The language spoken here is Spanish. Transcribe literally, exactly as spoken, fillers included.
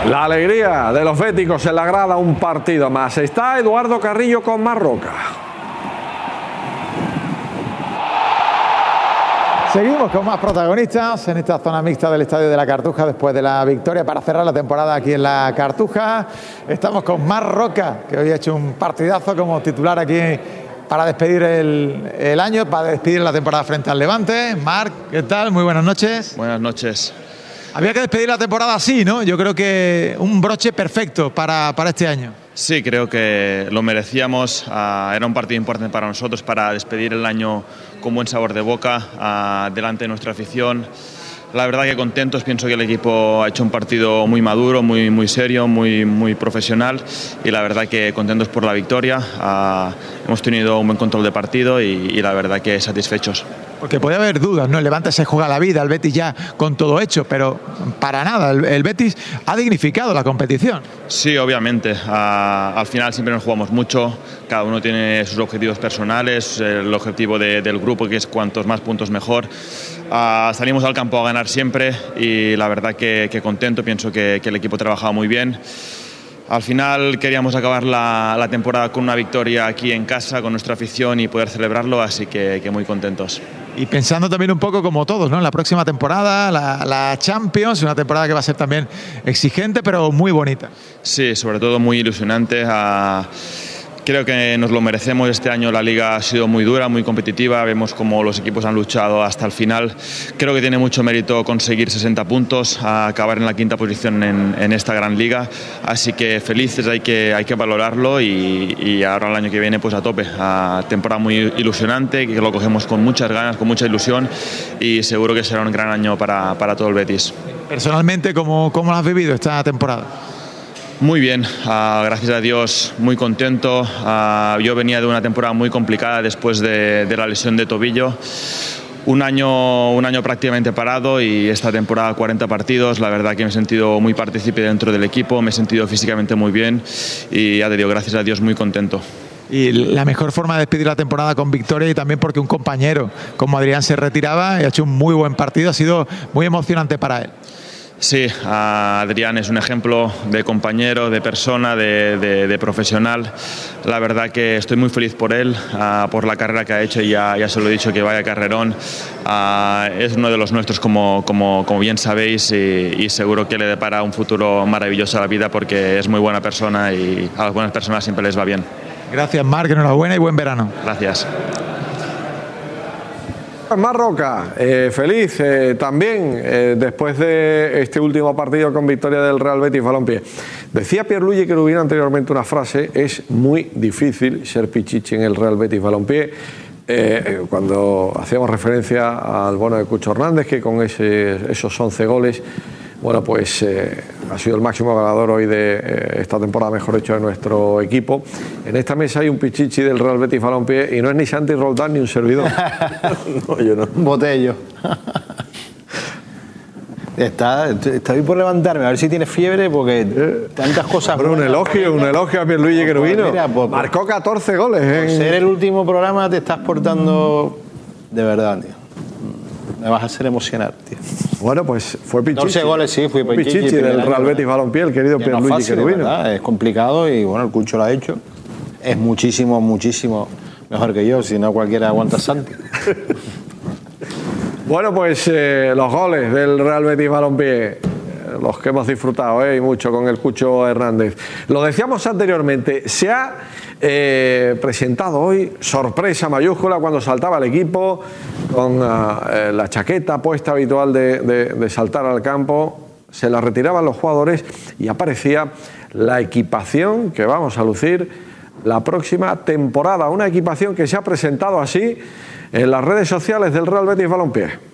La alegría de los béticos en la grada, un partido más. Está Eduardo Carrillo con Marroca. Seguimos con más protagonistas en esta zona mixta del Estadio de la Cartuja después de la victoria para cerrar la temporada aquí en la Cartuja. Estamos con Marroca, que hoy ha hecho un partidazo como titular aquí para despedir el, el año, para despedir la temporada frente al Levante. Marc, ¿qué tal? Muy buenas noches. Buenas noches. Había que despedir la temporada así, ¿no? Yo creo que un broche perfecto para, para este año. Sí, creo que lo merecíamos. Uh, era un partido importante para nosotros para despedir el año con buen sabor de boca uh, delante de nuestra afición. La verdad que contentos, pienso que el equipo ha hecho un partido muy maduro, muy, muy serio, muy, muy profesional y la verdad que contentos por la victoria. Uh, hemos tenido un buen control de partido y, y la verdad que satisfechos. Porque puede haber dudas, ¿no? El Levante se juega la vida, el Betis ya con todo hecho, pero para nada, el, el Betis ha dignificado la competición. Sí, obviamente. Uh, al final siempre nos jugamos mucho, cada uno tiene sus objetivos personales, el objetivo de, del grupo que es cuantos más puntos mejor. Uh, salimos al campo a ganar siempre y la verdad que, que contento, pienso que, que el equipo ha trabajado muy bien. Al final queríamos acabar la, la temporada con una victoria aquí en casa, con nuestra afición y poder celebrarlo, así que, que muy contentos. Y pensando también un poco como todos, ¿no? En la próxima temporada, la, la Champions, una temporada que va a ser también exigente, pero muy bonita. Sí, sobre todo muy ilusionante. Uh, Creo que nos lo merecemos. Este año la Liga ha sido muy dura, muy competitiva. Vemos cómo los equipos han luchado hasta el final. Creo que tiene mucho mérito conseguir sesenta puntos, a acabar en la quinta posición en, en esta gran Liga. Así que felices, hay que, hay que valorarlo y, y ahora el año que viene pues a tope. A temporada muy ilusionante, que lo cogemos con muchas ganas, con mucha ilusión y seguro que será un gran año para, para todo el Betis. Personalmente, ¿cómo, cómo lo has vivido esta temporada? Muy bien, uh, gracias a Dios, muy contento. Uh, yo venía de una temporada muy complicada después de, de la lesión de tobillo. Un año, un año prácticamente parado y esta temporada cuarenta partidos. La verdad que me he sentido muy partícipe dentro del equipo, me he sentido físicamente muy bien y ya te digo, gracias a Dios, muy contento. Y la mejor forma de despedir la temporada con victoria y también porque un compañero como Adrián se retiraba y ha hecho un muy buen partido, ha sido muy emocionante para él. Sí, Adrián es un ejemplo de compañero, de persona, de, de, de profesional. La verdad que estoy muy feliz por él, uh, por la carrera que ha hecho y ya, ya se lo he dicho que vaya carrerón. Uh, es uno de los nuestros como, como, como bien sabéis y, y seguro que le depara un futuro maravilloso a la vida porque es muy buena persona y a las buenas personas siempre les va bien. Gracias, Marc, enhorabuena y buen verano. Gracias. Marroca, eh, feliz eh, también eh, después de este último partido con victoria del Real Betis Balompié. Decía Pierluigi que hubiera anteriormente una frase: es muy difícil ser pichichi en el Real Betis Balompié. Eh, cuando hacíamos referencia al bono de Cucho Hernández, que con ese, esos once goles, bueno, pues eh, ha sido el máximo ganador hoy de eh, esta temporada, mejor hecho, de nuestro equipo. En esta mesa hay un pichichi del Real Betis Balompié y no es ni Santi Roldán ni un servidor. No, yo no. Un botello. Está, estoy por levantarme, a ver si tienes fiebre, porque tantas cosas. Pero un elogio, un elogio a Pierluigi Cherubino. Mira, pues, marcó catorce goles. Por en... ser el último programa te estás portando de verdad, tío. Me vas a hacer emocionar, tío. Bueno, pues fue pichichi. doce goles, sí, fui pichichi, pichichi del Real Betis Balompié, el querido Pierluigi Cherubino. Es complicado y bueno, el Cucho lo ha hecho. Es muchísimo, muchísimo mejor que yo, si no cualquiera aguanta Santi. Bueno, pues eh, los goles del Real Betis Balompié, eh, los que hemos disfrutado eh, y mucho con el Cucho Hernández. Lo decíamos anteriormente, se ha eh, presentado hoy sorpresa mayúscula cuando saltaba el equipo con uh, la chaqueta puesta habitual de, de, de saltar al campo, se la retiraban los jugadores y aparecía la equipación que vamos a lucir la próxima temporada, una equipación que se ha presentado así en las redes sociales del Real Betis Balompié.